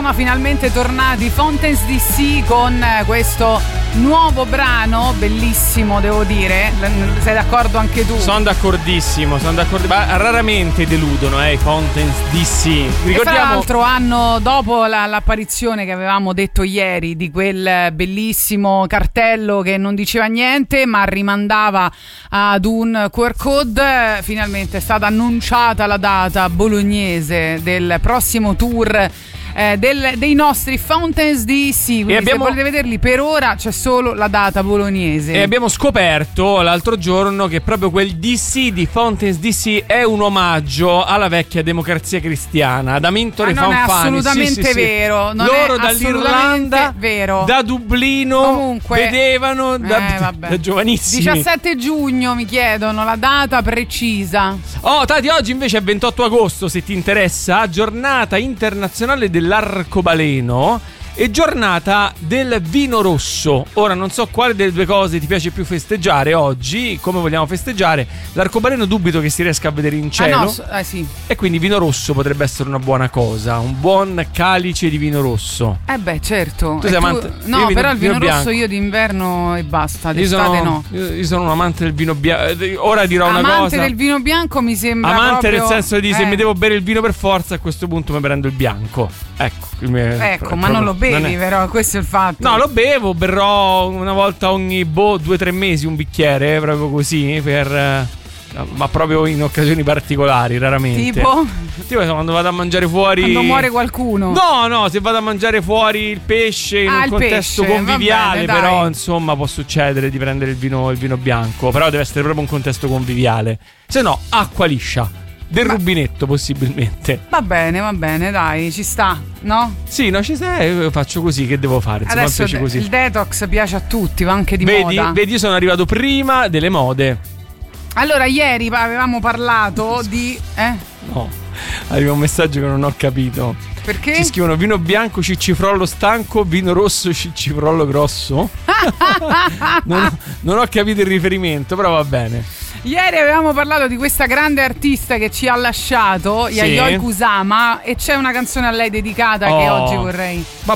insomma finalmente tornati Fountains DC con questo nuovo brano, bellissimo devo dire. Sei d'accordo anche tu? Sono d'accordissimo, ma raramente deludono i Fountains DC. Ricordiamo... E tra l'altro hanno, dopo l'apparizione che avevamo detto ieri di quel bellissimo cartello che non diceva niente ma rimandava ad un QR code, finalmente è stata annunciata la data bolognese del prossimo tour dei nostri Fountains DC. Quindi se volete vederli, per ora c'è solo la data bolognese. E abbiamo scoperto l'altro giorno che proprio quel DC di Fountains DC è un omaggio alla vecchia Democrazia Cristiana, ad Amintore e Fanfani. Non è assolutamente vero. Non loro è dall'Irlanda, vero. da Dublino, comunque vedevano da giovanissimi. 17 giugno mi chiedono la data precisa. Tati, oggi invece è 28 agosto, se ti interessa, giornata internazionale dell'arcobaleno e giornata del vino rosso. Ora non so quale delle due cose ti piace più festeggiare oggi, come vogliamo festeggiare. L'arcobaleno dubito che si riesca a vedere in cielo. Sì. E quindi vino rosso potrebbe essere una buona cosa, un buon calice di vino rosso. Certo. Tu sei amante? No, però il vino rosso bianco. Io d'inverno e basta, d'estate no. Io sono un amante del vino bianco. Ora dirò una cosa. Amante del vino bianco mi sembra amante proprio... nel senso di se mi devo bere il vino per forza, a questo punto mi prendo il bianco. Ecco, ma non lo bevi, però questo è il fatto. No, lo bevo, berrò una volta ogni 2-3 mesi un bicchiere, proprio così, ma proprio in occasioni particolari, raramente. Tipo quando vado a mangiare fuori. Quando muore qualcuno. No, se vado a mangiare fuori il pesce in un contesto conviviale, bene, però insomma può succedere di prendere il vino bianco, però deve essere proprio un contesto conviviale. Se no, acqua liscia. Del rubinetto possibilmente. Va bene, dai, ci sta, no? Sì, no, ci sta, io faccio così, che devo fare? Insomma, adesso così. Il detox piace a tutti, va anche di moda. Vedi, io sono arrivato prima delle mode. Allora, ieri avevamo parlato di... No, arriva un messaggio che non ho capito. Perché? Ci scrivono vino bianco ciccifrollo stanco, vino rosso ciccifrollo grosso. non ho capito il riferimento, però va bene. Ieri avevamo parlato di questa grande artista che ci ha lasciato, Yayoi Kusama, e c'è una canzone a lei dedicata che oggi vorrei